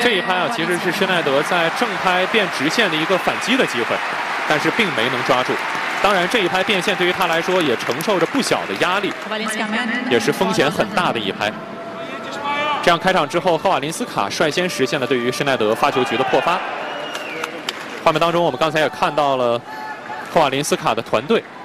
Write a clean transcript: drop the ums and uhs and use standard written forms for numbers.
这一拍啊，其实是施耐德在正拍变直线的一个反击的机会，但是并没能抓住。当然，这一拍变线对于他来说也承受着不小的压力，也是风险很大的一拍。这样开场之后，赫瓦林斯卡率先实现了对于施耐德发球局的破发。画面当中，我们刚才也看到了赫瓦林斯卡的团队